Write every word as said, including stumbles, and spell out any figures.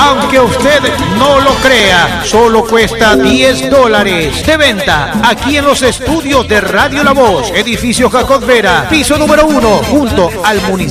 aunque usted no lo crea, solo cuesta diez dólares. De venta aquí en los estudios de Radio La Voz, edificio Jacob Vera, piso número uno, junto al municipio